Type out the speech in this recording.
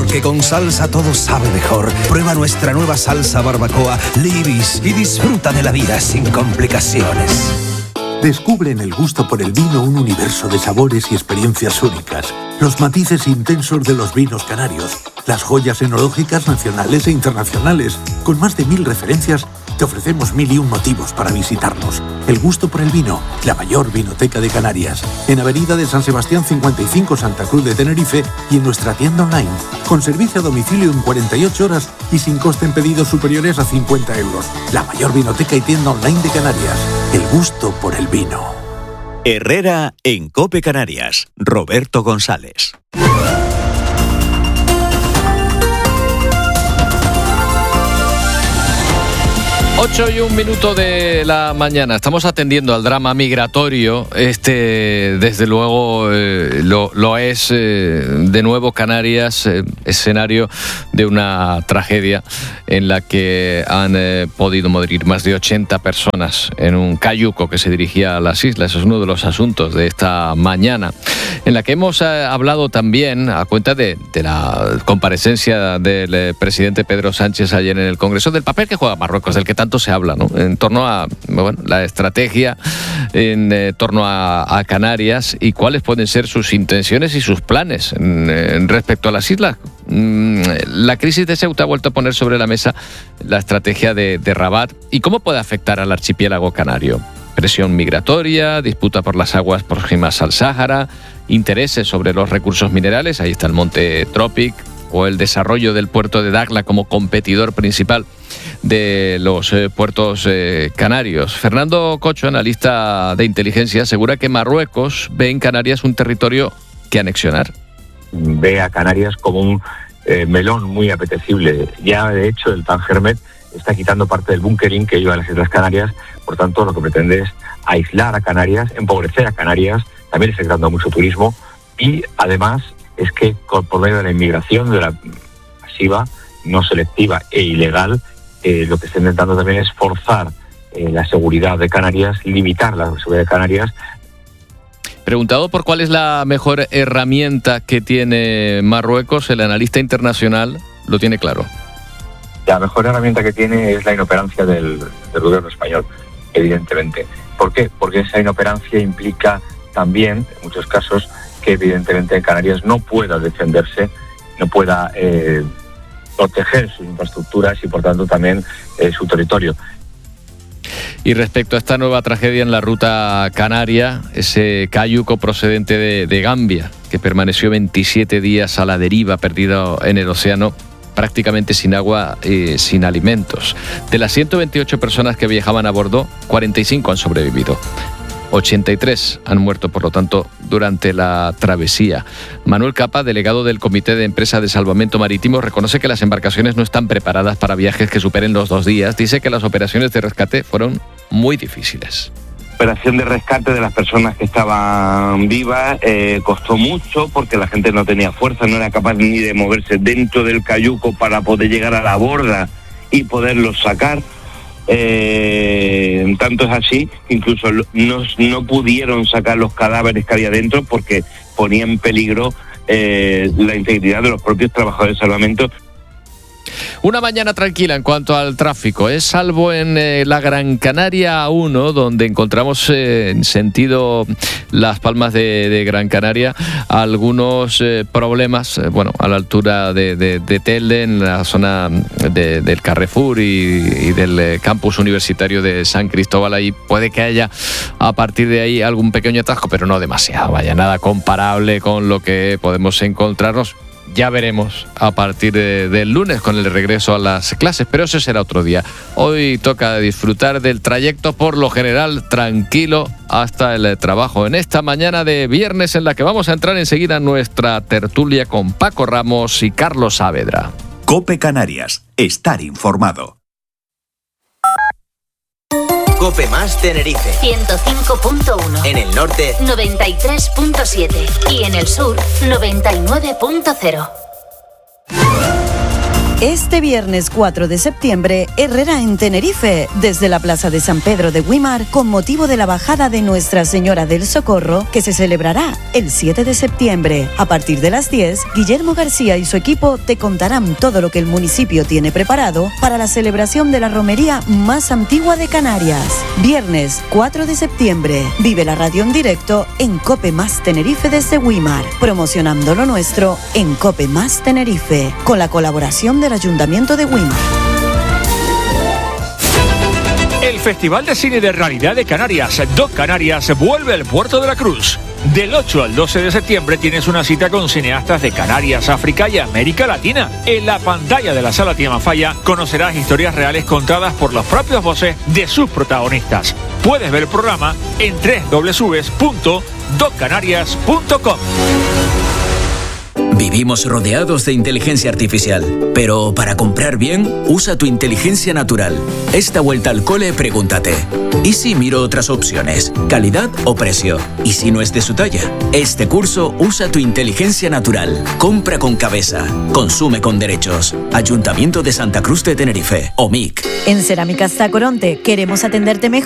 porque con salsa todo sabe mejor. Prueba nuestra nueva salsa barbacoa Libis y disfruta de la vida sin complicaciones. Descubre en el gusto por el vino un universo de sabores y experiencias únicas. Los matices intensos de los vinos canarios, las joyas enológicas nacionales e internacionales. Con más de 1000 referencias, te ofrecemos 1001 motivos para visitarnos. El gusto por el vino, la mayor vinoteca de Canarias. En Avenida de San Sebastián 55, Santa Cruz de Tenerife, y en nuestra tienda online, con servicio a domicilio en 48 horas y sin coste en pedidos superiores a 50 euros. La mayor vinoteca y tienda online de Canarias. El gusto por el vino. Herrera en COPE Canarias. Roberto González. 8:01 de la mañana. Estamos atendiendo al drama migratorio. Desde luego, lo es de nuevo Canarias, escenario de una tragedia en la que han podido morir más de 80 personas en un cayuco que se dirigía a las islas. Es uno de los asuntos de esta mañana, en la que hemos hablado también, a cuenta de la comparecencia del presidente Pedro Sánchez ayer en el Congreso, del papel que juega Marruecos, del que tanto se habla, ¿no? En torno a la estrategia en torno a Canarias y cuáles pueden ser sus intenciones y sus planes respecto a las islas. La crisis de Ceuta ha vuelto a poner sobre la mesa la estrategia de Rabat y cómo puede afectar al archipiélago canario. Presión migratoria, disputa por las aguas próximas al Sáhara, intereses sobre los recursos minerales, ahí está el monte Tropic, o el desarrollo del puerto de Dakhla como competidor principal de los puertos canarios. Fernando Cocho, analista de inteligencia, asegura que Marruecos ve en Canarias un territorio que anexionar. Ve a Canarias como un melón muy apetecible. Ya, de hecho, el Tangermet está quitando parte del bunkering que lleva a las Islas Canarias. Por tanto, lo que pretende es aislar a Canarias, empobrecer a Canarias. También está creando mucho turismo y, además, es que por medio de la inmigración, de la masiva, no selectiva e ilegal, lo que está intentando también es forzar la seguridad de Canarias, limitar la seguridad de Canarias. Preguntado por cuál es la mejor herramienta que tiene Marruecos, el analista internacional lo tiene claro. La mejor herramienta que tiene es la inoperancia del gobierno español, evidentemente. ¿Por qué? Porque esa inoperancia implica también, en muchos casos, que evidentemente en Canarias no pueda defenderse, no pueda proteger sus infraestructuras y por tanto también su territorio. Y respecto a esta nueva tragedia en la ruta canaria, ese cayuco procedente de Gambia, que permaneció 27 días a la deriva, perdido en el océano, prácticamente sin agua y sin alimentos. De las 128 personas que viajaban a bordo, 45 han sobrevivido. 83 han muerto, por lo tanto, durante la travesía. Manuel Capa, delegado del Comité de Empresa de Salvamento Marítimo, reconoce que las embarcaciones no están preparadas para viajes que superen los 2 días. Dice que las operaciones de rescate fueron muy difíciles. La operación de rescate de las personas que estaban vivas costó mucho porque la gente no tenía fuerza, no era capaz ni de moverse dentro del cayuco para poder llegar a la borda y poderlos sacar. Tanto es así que incluso no pudieron sacar los cadáveres que había dentro porque ponía en peligro la integridad de los propios trabajadores de salvamento. Una mañana tranquila en cuanto al tráfico, salvo en la Gran Canaria 1, donde encontramos en sentido Las Palmas de Gran Canaria algunos problemas, a la altura de Telde, en la zona del Carrefour y del campus universitario de San Cristóbal. Ahí puede que haya a partir de ahí algún pequeño atasco, pero no demasiado, nada comparable con lo que podemos encontrarnos. Ya veremos a partir del lunes con el regreso a las clases, pero eso será otro día. Hoy toca disfrutar del trayecto, por lo general tranquilo, hasta el trabajo. En esta mañana de viernes, en la que vamos a entrar enseguida en nuestra tertulia con Paco Ramos y Carlos Saavedra. COPE Canarias. Estar informado. COPE más Tenerife 105.1, en el norte 93.7 y en el sur 99.0. Este viernes 4 de septiembre, Herrera en Tenerife, desde la Plaza de San Pedro de Güímar, con motivo de la bajada de Nuestra Señora del Socorro, que se celebrará el 7 de septiembre. A partir de las 10, Guillermo García y su equipo te contarán todo lo que el municipio tiene preparado para la celebración de la romería más antigua de Canarias. Viernes 4 de septiembre, vive la radio en directo en COPE Más Tenerife desde Güímar, promocionando lo nuestro en COPE Más Tenerife, con la colaboración del Ayuntamiento de Güímar. El Festival de Cine de Realidad de Canarias, Doc Canarias, vuelve al Puerto de la Cruz. Del 8 al 12 de septiembre tienes una cita con cineastas de Canarias, África y América Latina. En la pantalla de la Sala Tiamafaya conocerás historias reales contadas por las propias voces de sus protagonistas. Puedes ver el programa en www.doccanarias.com. Vivimos rodeados de inteligencia artificial, pero para comprar bien, usa tu inteligencia natural. Esta vuelta al cole, pregúntate: ¿y si miro otras opciones? ¿Calidad o precio? ¿Y si no es de su talla? Este curso usa tu inteligencia natural. Compra con cabeza. Consume con derechos. Ayuntamiento de Santa Cruz de Tenerife. OMIC. En Cerámicas Tacoronte queremos atenderte mejor